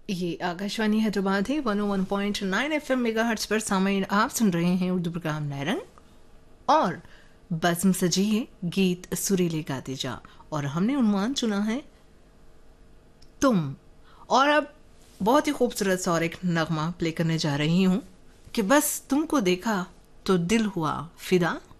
ये आकाशवाणी हैदराबाद है 101.9 FM megahertz पर। सामयीन आप सुन रहे हैं उर्दू प्रोग्राम नैरंग और बज़्म सजी है गीत सुरीले गाते जा। और हमने उन्वान चुना है तुम। और अब बहुत ही खूबसूरत सा और एक नगमा प्ले करने जा रही हूँ कि बस तुमको देखा तो दिल हुआ फिदा।